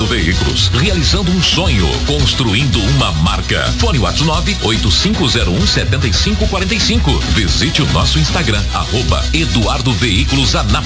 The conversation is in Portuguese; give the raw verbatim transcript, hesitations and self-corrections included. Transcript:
Eduardo Veículos, realizando um sonho, construindo uma marca. Fone WhatsApp nove oito cinco zero um sete cinco quatro cinco. Visite o nosso Instagram, arroba Eduardo Veículos Anápolis.